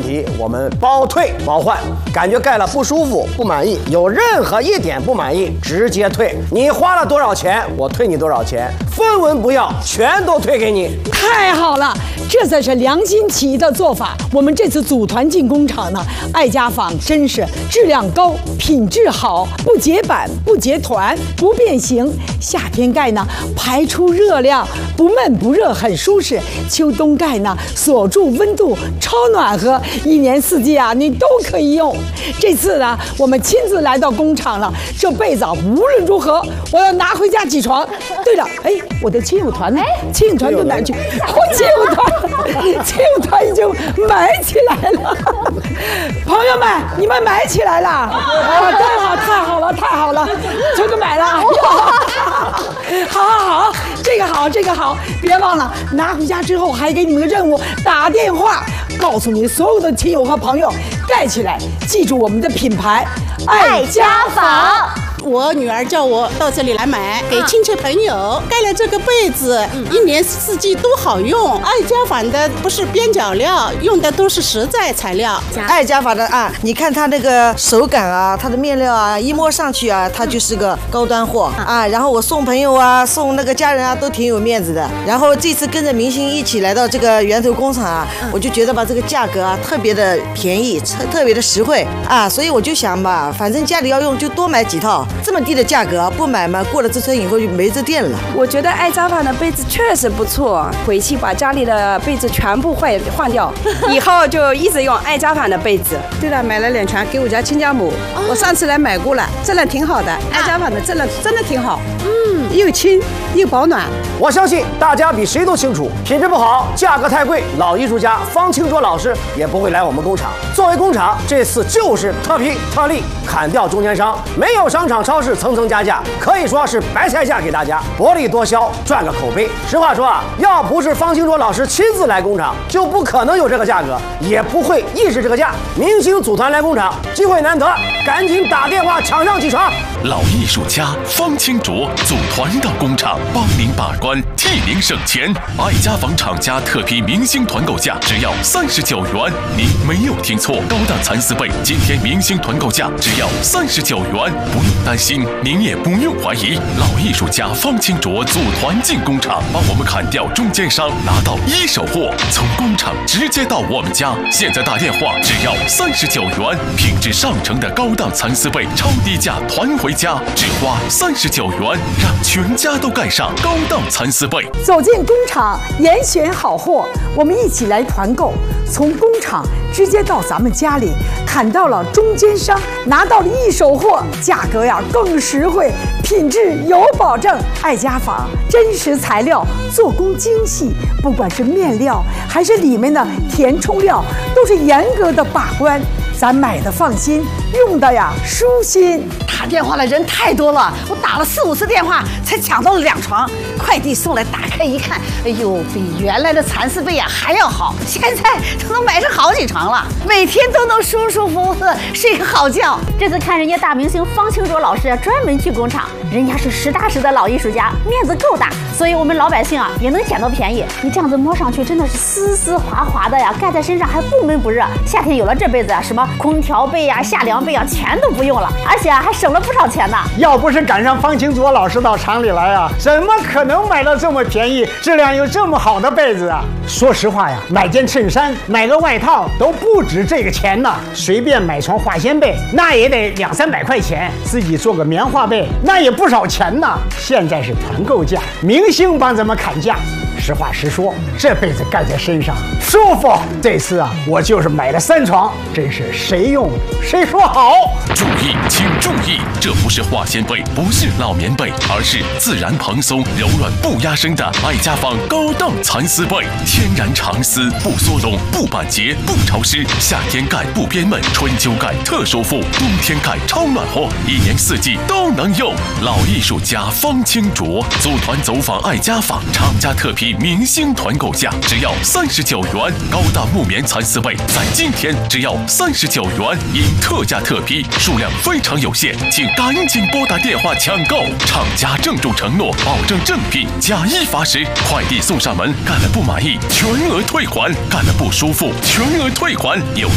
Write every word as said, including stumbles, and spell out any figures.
题，我们包退包换。感觉盖了不舒服、不满意，有任何一点不满意，直接退。你花了多少钱，我退你多少钱，分文不要，全都退给你。 太好了，这才是良心企业的做法。我们这次组团进工厂呢，爱家纺真是质量高、品质好，不结板、不结团、不变形。夏天盖呢，排出热量，不闷不热，很舒适。秋冬盖呢，锁住温度，超暖和，一年四季啊，你都可以用。这次呢，我们亲自来到工厂了，这被子啊，无论如何，我要拿回家起床。对了，哎，我的亲友团呢？亲友团到哪儿去？我亲友团，亲友团已经买起来了。朋友们，你们买起来了？啊，太好，太好了，太好了，全都买了。好好好，这个好，这个好，别忘了拿回家之后还给你们个任务，打电话告诉你所有的亲友和朋友盖起来，记住我们的品牌爱家纺。 我女儿叫我到这里来买，给亲戚朋友盖了这个被子，一年四季都好用。爱家纺的不是边角料，用的都是实在材料。 爱家纺的啊，你看它那个手感啊，它的面料啊，一摸上去啊，它就是个高端货啊。然后我送朋友啊，送那个家人啊，都挺有面子的。然后这次跟着明星一起来到这个源头工厂啊，我就觉得吧，这个价格啊特别的便宜，特特别的实惠啊，所以我就想吧，反正家里要用就多买几套。这么低的价格不买嘛，过了这村以后就没这店了。 我觉得爱家纺的被子确实不错，回去把家里的被子全部换换掉，以后就一直用爱家纺的被子。 对了，买了两床给我家亲家母，哦、我上次来买过了，质量挺好的，爱家纺的质量真的挺好，嗯，又轻又保暖。 我相信大家比谁都清楚，品质不好，价格太贵，老艺术家方清卓老师也不会来我们工厂。作为工厂，这次就是特批特例，砍掉中间商，没有商场超市层层加价，可以说是白菜价给大家，薄利多销，赚个口碑。实话说啊，要不是方清卓老师亲自来工厂，就不可能有这个价格，也不会意识这个价。明星组团来工厂，机会难得，赶紧打电话抢上几床。 老艺术家方清卓组团到工厂，帮您把关，替您省钱。爱家纺厂家特批明星团购价只要三十九元，您没有听错，高档蚕丝被今天明星团购价只要三十九元，不用担心，您也不用怀疑。老艺术家方清卓组团进工厂，帮我们砍掉中间商，拿到一手货，从工厂直接到我们家。现在打电话只要三十九元，品质上乘的高档蚕丝被，超低价团回家，只花三十九元，让全家都盖上高档蚕丝被。 走进工厂，严选好货，我们一起来团购，从工厂直接到咱们家里，砍到了中间商，拿到了一手货，价格呀更实惠，品质有保证。爱家纺真实材料，做工精细，不管是面料还是里面的填充料，都是严格的把关，咱买的放心，用的呀舒心。 打电话的人太多了，我打了四五次电话才抢到了两床，快递送来，打开一看，哎呦，比原来的蚕丝被啊还要好，现在都能买上好几床了，每天都能舒舒服服的睡个好觉。 这次看人家大明星方清卓老师啊，专门去工厂，人家是实打实的老艺术家，面子够大，所以我们老百姓啊也能捡到便宜。你这样子摸上去真的是丝丝滑滑的呀，盖在身上还不闷不热。夏天有了这被子啊，什么空调被呀、夏凉被啊，全都不用了，而且啊还省了不少钱呢。 要不是赶上方清卓老师到厂里来啊，怎么可能买到这么便宜、质量又这么好的被子啊？说实话呀，买件衬衫、买个外套都不止这个钱呢。随便买床化纤被，那也得两三百块钱；自己做个棉花被，那也不少钱呢。现在是团购价，明星帮咱们砍价。实话实说，这被子盖在身上舒服。这次啊，我就是买了三床，真是谁用谁说好。 注意，请注意，这不是化纤被，不是老棉被，而是自然蓬松、柔软不压身的爱家纺高档蚕丝被，天然长丝，不缩绒、不板结、不潮湿，夏天盖不憋闷，春秋盖特舒服，冬天盖超暖和，一年四季都能用。老艺术家方清卓组团走访爱家纺，厂家特批明星团购价只要三十九元，高档木棉蚕丝被在今天只要三十九元，因特价特批，数量非常有限，请赶紧拨打电话抢购。厂家郑重承诺，保证正品，假一罚十，快递送上门，干了不满意全额退还，干了不舒服全额退还，有